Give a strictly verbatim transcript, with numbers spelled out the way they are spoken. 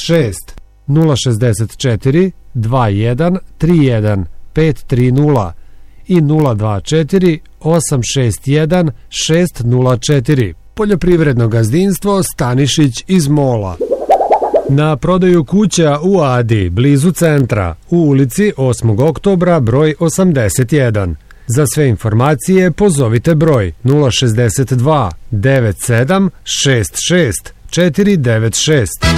šest, nula šezdeset četiri, dvadeset jedan, trideset jedan, pet tri nula i nula dvadeset četiri, osam šest jedan, šest nula četiri. Poljoprivredno gazdinstvo Stanišić iz Mola. Na prodaju kuća u Adi, blizu centra, u ulici osmog oktobra, broj osamdeset jedan. Za sve informacije pozovite broj nula šezdeset dva, devet sedam, šest šest, četiri devet šest.